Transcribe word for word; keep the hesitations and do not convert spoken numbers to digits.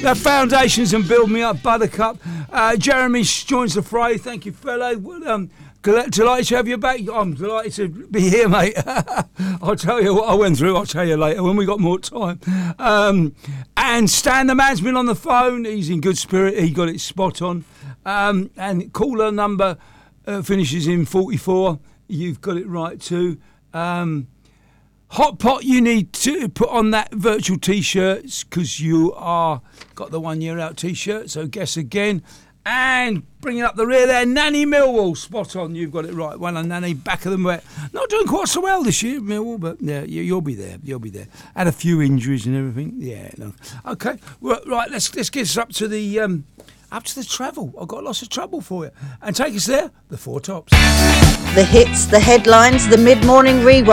The Foundations and Build Me Up, Buttercup. Uh, Jeremy joins the fray. Thank you, fellow. Well, um, delighted to have you back. I'm delighted to be here, mate. I'll tell you what I went through. I'll tell you later when we got more time. Um, and Stan, the man's been on the phone. He's in good spirit. He got it spot on. Um, and caller number uh, finishes in forty-four. You've got it right too. Um, Hot Pot, you need to put on that virtual T-shirts because you are got the one year out T-shirt. So guess again. And bringing up the rear there, Nanny Millwall, spot on. You've got it right. Well done, Nanny. Back of them wet. Not doing quite so well this year, Millwall, but yeah, you, you'll be there. You'll be there. Had a few injuries and everything. Yeah, no. Okay, well, right. Let's let's get us up to the um, up to the travel. I've got lots of trouble for you. And take us there. The Four Tops. The hits, the headlines, the mid-morning rewind.